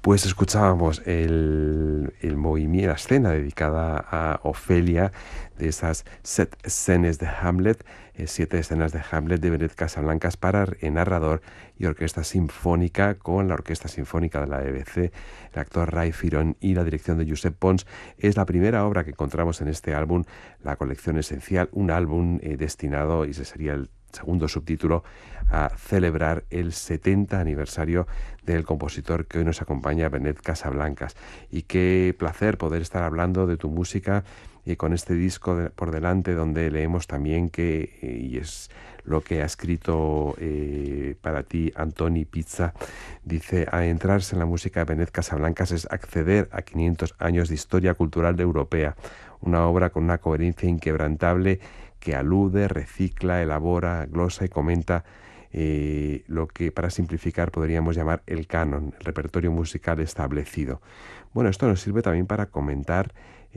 Pues escuchábamos el movimiento, la escena dedicada a Ofelia, de esas 7 escenas de Hamlet, 7 escenas de Hamlet de Benet Casablancas para narrador y orquesta sinfónica, con la Orquesta Sinfónica de la BBC, el actor Ray Firon y la dirección de Josep Pons. Es la primera obra que encontramos en este álbum, La colección esencial, un álbum destinado, y ese sería el segundo subtítulo, a celebrar el 70 aniversario del compositor que hoy nos acompaña, Benet Casablancas. Y qué placer poder estar hablando de tu música con este disco por delante, donde leemos también que, y es lo que ha escrito para ti Antoni Pizza, dice: a entrarse en la música de Benet Casablancas es acceder a 500 años de historia cultural europea, una obra con una coherencia inquebrantable que alude, recicla, elabora, glosa y comenta lo que, para simplificar, podríamos llamar el canon, el repertorio musical establecido. Bueno, esto nos sirve también para comentar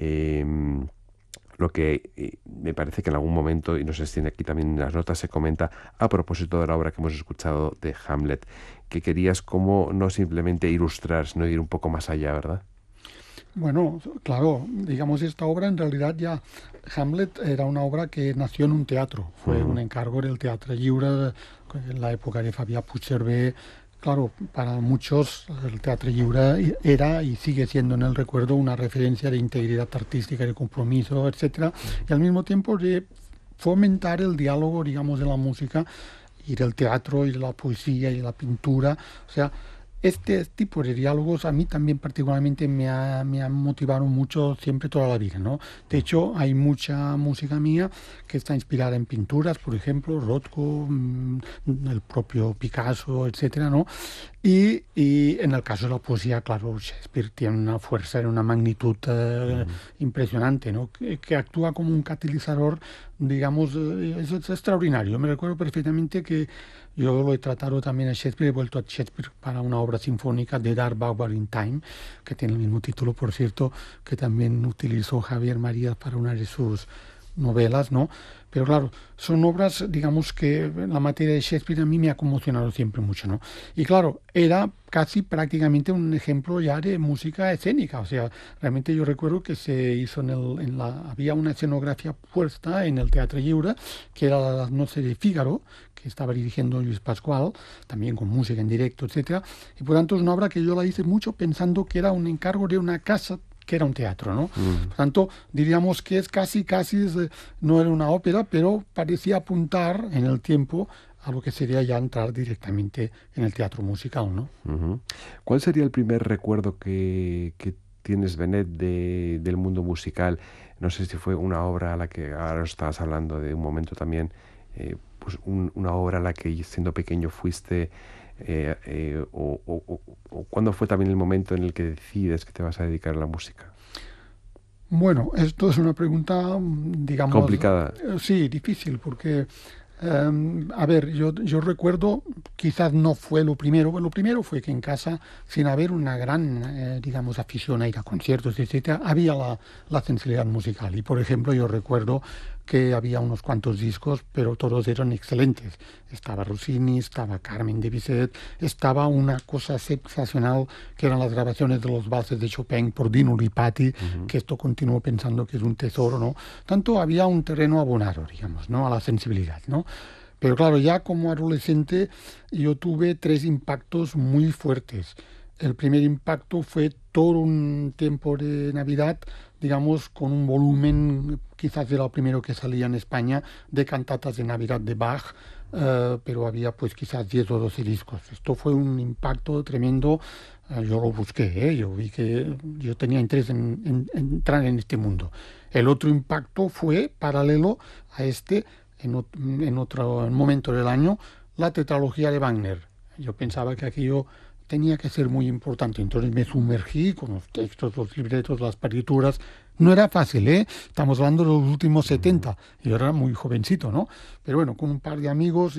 lo que me parece que en algún momento, y no sé si aquí también en las notas se comenta, a propósito de la obra que hemos escuchado de Hamlet, que querías como no simplemente ilustrar, sino ir un poco más allá, ¿verdad? Bueno, claro, digamos, esta obra en realidad ya, Hamlet era una obra que nació en un teatro, fue un encargo del Teatre Lliure en la época de Fabià Puigcerver. Claro, para muchos el Teatre Lliure era y sigue siendo en el recuerdo una referencia de integridad artística, de compromiso, etcétera, y al mismo tiempo de fomentar el diálogo, digamos, de la música y del teatro y de la poesía y de la pintura. O sea, este tipo de diálogos a mí también particularmente me han motivado mucho siempre toda la vida, ¿no? De hecho, hay mucha música mía que está inspirada en pinturas, por ejemplo, Rothko, el propio Picasso, etcétera, ¿no? Y en el caso de la poesía, claro, Shakespeare tiene una fuerza y una magnitud impresionante, ¿no? Que actúa como un catalizador, digamos, es extraordinario. Me recuerdo perfectamente que yo lo he tratado también a Shakespeare, he vuelto a Shakespeare para una obra sinfónica de Dark Barbary in Time, que tiene el mismo título, por cierto, que también utilizó Javier Marías para una de sus novelas, ¿no? Pero claro, son obras, digamos, que la materia de Shakespeare a mí me ha conmocionado siempre mucho, ¿no? Y claro, era casi prácticamente un ejemplo ya de música escénica, o sea, realmente yo recuerdo que se hizo había una escenografía puesta en el Teatre Lliure, que era las noches de Fígaro, que estaba dirigiendo Luis Pascual, también con música en directo, etcétera, y por tanto es una obra que yo la hice mucho pensando que era un encargo de una casa que era un teatro, ¿no? Por tanto, diríamos que es casi, no era una ópera, pero parecía apuntar en el tiempo a lo que sería ya entrar directamente en el teatro musical, ¿no? ¿Cuál sería el primer recuerdo que tienes, Benet, del mundo musical? No sé si fue una obra a la que ahora estabas hablando de un momento también, pues una obra a la que siendo pequeño fuiste, o cuándo fue también el momento en el que decides que te vas a dedicar a la música. Bueno, esto es una pregunta, digamos, Complicada. sí, difícil, porque, a ver, yo recuerdo, quizás no fue lo primero fue que en casa, sin haber una gran, digamos, afición a ir a conciertos, etcétera, había la sensibilidad musical. Y, por ejemplo, yo recuerdo que había unos cuantos discos, pero todos eran excelentes. Estaba Rossini, estaba Carmen de Bizet, estaba una cosa sensacional que eran las grabaciones de los valses de Chopin por Dino Lipati, que esto continúo pensando que es un tesoro, ¿no? Tanto había un terreno abonado, digamos, ¿no? A la sensibilidad, ¿no? Pero claro, ya como adolescente yo tuve 3 impactos muy fuertes. El primer impacto fue todo un tiempo de Navidad, digamos, con un volumen, quizás era el primero que salía en España, de cantatas de Navidad de Bach, pero había pues quizás 10 o 12 discos. Esto fue un impacto tremendo. Yo lo busqué, yo vi que yo tenía interés en entrar en este mundo. El otro impacto fue paralelo a este, en otro momento del año, la tetralogía de Wagner. Yo pensaba que aquello tenía que ser muy importante. Entonces me sumergí con los textos, los libretos, las partituras. No era fácil, ¿eh? Estamos hablando de los últimos 70. Yo era muy jovencito, ¿no? Pero bueno, con un par de amigos